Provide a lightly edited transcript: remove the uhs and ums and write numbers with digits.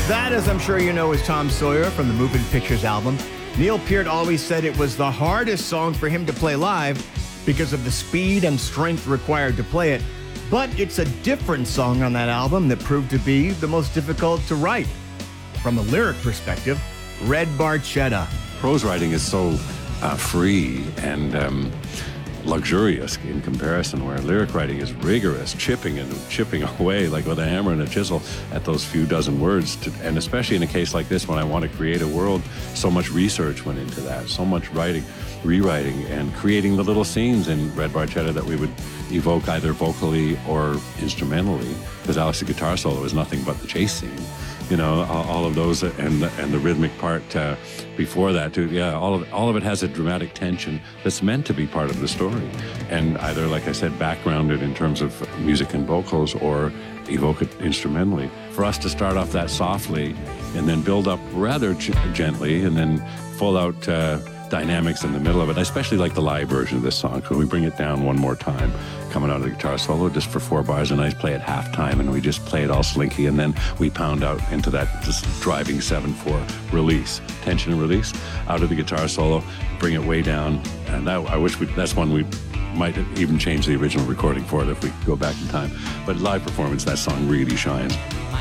That, as I'm sure you know, is Tom Sawyer from the Moving Pictures album. Neil Peart always said it was the hardest song for him to play live because of the speed and strength required to play it. But it's a different song on that album that proved to be the most difficult to write. From a lyric perspective, Red Barchetta. Prose writing is so free and luxurious in comparison, where lyric writing is rigorous, chipping away like with a hammer and a chisel at those few dozen words. And especially in a case like this, when I want to create a world, so much research went into that, so much writing, rewriting, and creating the little scenes in Red Barchetta that we would evoke either vocally or instrumentally, because Alex's guitar solo is nothing but the chase scene. You know, all of those and the rhythmic part before that too. Yeah, all of it has a dramatic tension that's meant to be part of the story, and either, like I said, backgrounded in terms of music and vocals, or evoke it instrumentally. For us to start off that softly and then build up rather gently, and then full out dynamics in the middle of it. I especially like the live version of this song, because we bring it down one more time, coming out of the guitar solo just for 4 bars, and I play it halftime, and we just play it all slinky, and then we pound out into that just driving 7/4 release, tension and release, out of the guitar solo, bring it way down, and that's one we might even change the original recording for it if we go back in time. But live performance, that song really shines.